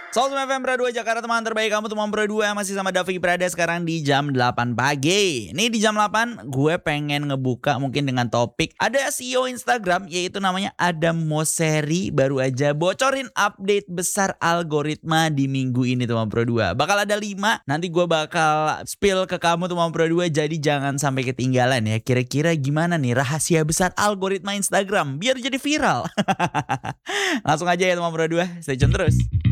Soal FM Pro 2 Jakarta, teman terbaik kamu teman Pro 2 masih sama Davi Prada sekarang di jam 8 pagi. Nih di jam 8 gue pengen ngebuka mungkin dengan topik ada CEO Instagram yaitu namanya Adam Mosseri baru aja bocorin update besar algoritma di minggu ini teman Pro 2. Bakal ada 5, nanti gue bakal spill ke kamu teman Pro 2 jadi jangan sampai ketinggalan ya. Kira-kira gimana nih rahasia besar algoritma Instagram biar jadi viral. Langsung aja ya teman Pro 2, stay tune terus.